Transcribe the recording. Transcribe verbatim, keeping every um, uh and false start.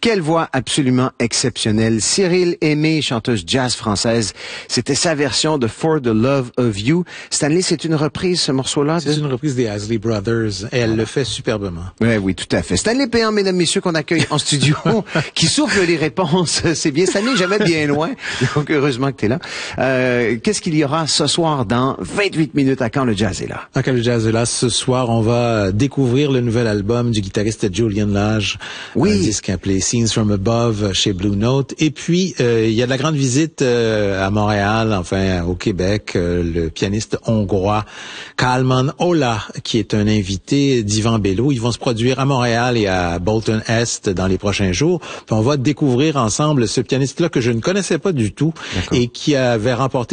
Quelle voix absolument exceptionnelle. Cyril Aimé, chanteuse jazz française. C'était sa version de For the Love of You. Stanley, c'est une reprise, ce morceau-là? C'est de... une reprise des Isley Brothers et elle voilà. le fait superbement. Oui, oui, tout à fait. Stanley Péan, mesdames, messieurs, qu'on accueille en studio, qui souffle les réponses. C'est bien. Stanley, jamais bien loin. Donc, heureusement que tu es là. Euh, qu'est-ce qu'il y aura ce soir dans vingt-huit minutes à Quand le Jazz est là? À Quand le Jazz est là, ce soir, on va découvrir le nouvel album du guitariste Julian Lage. Oui. Un disque appelé Scenes from Above chez Blue Note. Et puis, euh, il y a de la grande visite euh, à Montréal, enfin au Québec, euh, le pianiste hongrois Kálmán Olah, qui est un invité d'Yvan Bello. Ils vont se produire à Montréal et à Bolton Est dans les prochains jours. Puis on va découvrir ensemble ce pianiste-là que je ne connaissais pas du tout et qui avait remporté